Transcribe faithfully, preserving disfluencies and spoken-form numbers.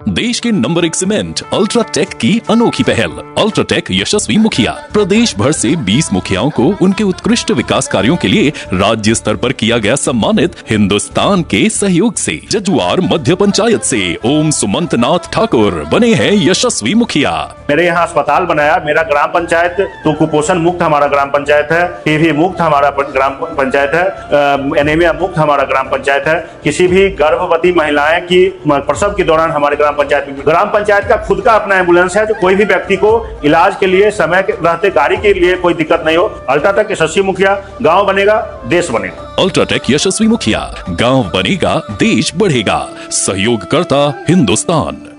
देश के नंबर एक सीमेंट अल्ट्राटेक की अनोखी पहल। अल्ट्राटेक यशस्वी मुखिया प्रदेश भर से बीस मुखियाओं को उनके उत्कृष्ट विकास कार्यों के लिए राज्य स्तर पर किया गया सम्मानित। हिंदुस्तान के सहयोग से जजुआर मध्य पंचायत से ओम सुमंत नाथ ठाकुर बने हैं यशस्वी मुखिया। मेरे यहाँ अस्पताल बनाया, मेरा ग्राम पंचायत तो कुपोषण मुक्त हमारा ग्राम पंचायत है, टीबी मुक्त हमारा ग्राम पंचायत है, एनीमिया मुक्त हमारा ग्राम पंचायत है। किसी भी गर्भवती महिलाएं की प्रसव के दौरान हमारे ग्राम पंचायत में ग्राम पंचायत का खुद का अपना एम्बुलेंस है, जो कोई भी व्यक्ति को इलाज के लिए समय के रहते गाड़ी के लिए कोई दिक्कत नहीं हो। अल्ट्राटेक यशस्वी मुखिया, गाँव बनेगा देश बनेगा। अल्ट्राटेक यशस्वी मुखिया, गाँव बनेगा देश बढ़ेगा। सहयोग करता हिंदुस्तान।